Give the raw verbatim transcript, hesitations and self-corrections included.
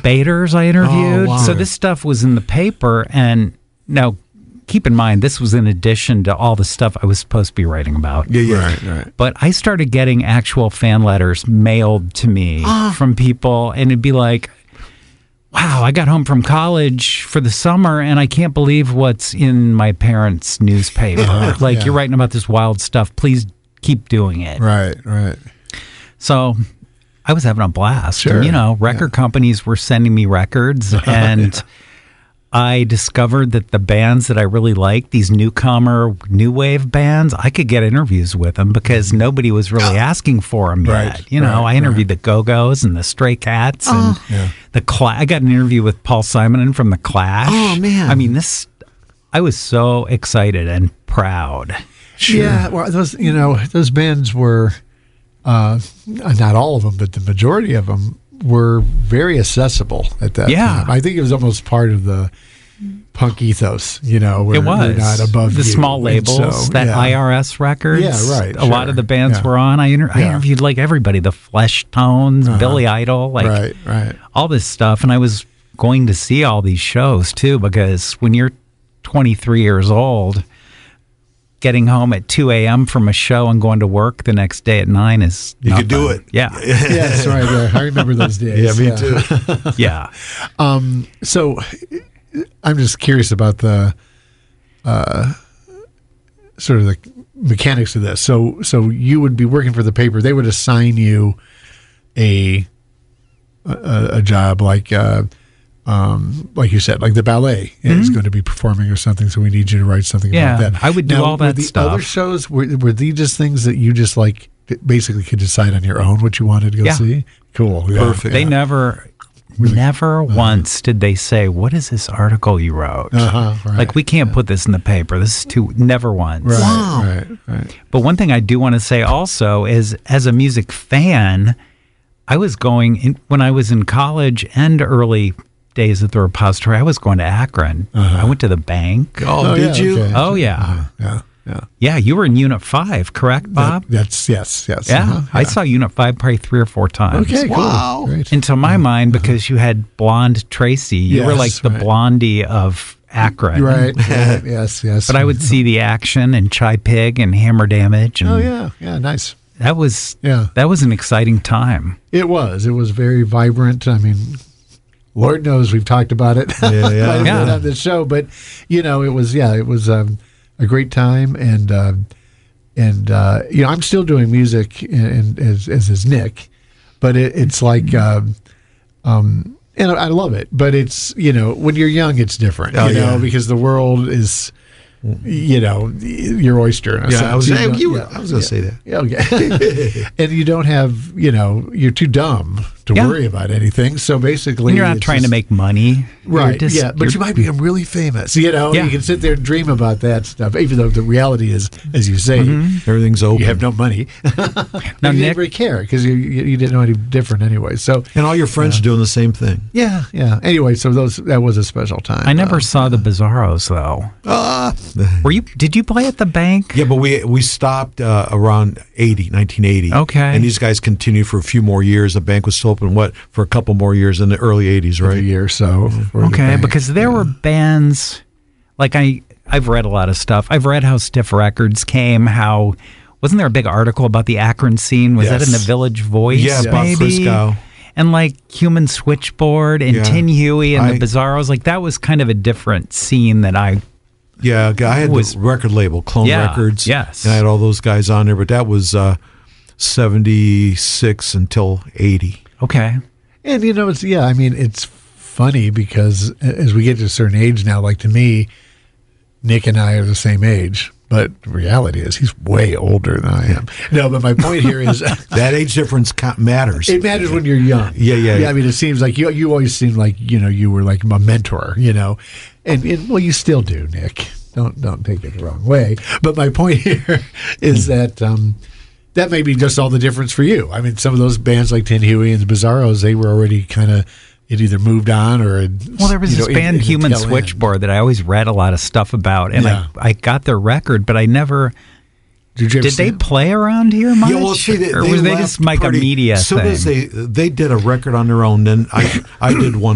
Spaders I interviewed. Oh, wow. So this stuff was in the paper. And now, keep in mind, this was in addition to all the stuff I was supposed to be writing about. Yeah, yeah. Right, right. But I started getting actual fan letters mailed to me Ah. from people, and it'd be like, wow, I got home from college for the summer, and I can't believe what's in my parents' newspaper. Like, Yeah. you're writing about this wild stuff. Please keep doing it. Right, right. So I was having a blast. Sure. And, you know, record companies were sending me records, and Yeah. I discovered that the bands that I really liked, these newcomer new wave bands, I could get interviews with them because nobody was really asking for them Right, yet. You know, right, I interviewed right. the Go-Go's and the Stray Cats and Yeah. the Cla- I got an interview with Paul Simonon from the Clash. Oh, man. I mean, this. I was so excited and proud. Yeah, well, those you know those bands were uh, not all of them, but the majority of them were very accessible at that Yeah. time. I think it was almost part of the punk ethos, you know, where It was you're not above the you. small And labels so, that yeah. I R S records. Yeah, right, A lot sure. of the bands Yeah. were on. I, inter- I Yeah. interviewed like everybody, the Flesh Tones, Uh-huh. Billy Idol, like right, right. all this stuff. And I was going to see all these shows too, because when you're twenty-three years old, getting home at two a.m. from a show and going to work the next day at nine is You could do nothing. it. Yeah. Yes, right. Yeah. I remember those days. Yeah, me too. Yeah. Um, so I'm just curious about the uh, sort of the mechanics of this. So, so you would be working for the paper. They would assign you a a, a job like, uh, um, like you said, like the ballet is going to be performing or something. So we need you to write something Yeah, about that. I would do Now, all were that the stuff. Other shows were were these just things that you just like basically could decide on your own what you wanted to go Yeah. see? Cool. Yeah, Perfect. They yeah. never, never once did they say, "What is this article you wrote?" Uh-huh, right. Like, we can't put this in the paper. This is too, never once. Right, Wow. right, right. But one thing I do want to say also is, as a music fan, I was going, in, when I was in college and early days at the repository, I was going to Akron. I went to the bank. Oh, Oh, did yeah, you? okay. Oh, yeah. Yeah, yeah. Yeah, you were in Unit five, correct, Bob? That- that's yes, yes. yeah. uh-huh, I saw Unit five probably three or four times. Okay, cool. Wow. Great. Into my mind, because you had Blonde Tracy. You were Yes, like the right. Blondie of Akron. Right, right. Yes, yes. But I would see the action and Chai Pig and Hammer Damage. And Oh yeah, yeah. Nice. that was Yeah. that was an exciting time. It was. It was very vibrant. I mean, Lord knows we've talked about it. Yeah, yeah. Quite a bit Yeah. on this show, but you know, it was. Yeah, it was um, a great time, and uh, and uh, you know, I'm still doing music, and, and as as is Nick, but it, it's like. Um, um, and I love it, but it's, you know, when you're young, it's different, Oh, you know, yeah. because the world is, you know, your oyster. In a Yeah, sense. I was- You hey, don't- you were- yeah, I was gonna yeah. say that. Yeah, okay. And you don't have, you know, you're too dumb to Yeah. worry about anything. So basically, And you're not it's trying to just- make money. You're right. just- yeah, but you're- you might become really famous. You know, Yeah. you can sit there and dream about that stuff, even though the reality is, as you say, Everything's open. you have no money. Now, you Nick- didn't really care because you, you you didn't know any different anyway. So and all your friends are doing the same thing. yeah, yeah. Anyway, so those that was a special time. I never Uh, saw the Bizarros though. Ah. Were you? Did you play at the bank? Yeah, but we we stopped uh, around eighty, nineteen eighty. Okay. And these guys continued for a few more years. The bank was still open, what, for a couple more years in the early eighties, a right? year or so. for the Okay, bank. because there were bands like I I've read a lot of stuff. I've read how Stiff Records came, how wasn't there a big article about the Akron scene? Was that in the Yes. Village Voice? Yeah, Bob maybe? Frisco. And like Human Switchboard and Yeah. Tin Huey and I- the Bizarros, like that was kind of a different scene that I Yeah, I had Was- the record label, Clone Yeah, Records. yes. And I had all those guys on there, but that was uh, seventy-six until eighty. okay. And you know, it's yeah. I mean, it's funny because as we get to a certain age now, like to me, Nick and I are the same age, but the reality is he's way older than I am. No, but my point here is That age difference co- matters. it matters when you're young. Yeah, yeah, yeah. I mean, it seems like you you always seem like you know you were like a mentor, you know, and, and well, you still do, Nick. Don't don't take it the wrong way. But my point here is that. Um, That may be just all the difference for you. I mean, some of those bands like Tin Huey and the Bizarros, they were already kind of, it either moved on or had, Well, there was you this know, band, in- in the Human tail end. Switchboard, that I always read a lot of stuff about, and Yeah. I, I got their record, but I never. Did, you ever Did see they them? play around here much? Yeah, well, see, they, or they was they left just like pretty- a media as soon thing? as they they did a record on their own, then I I did one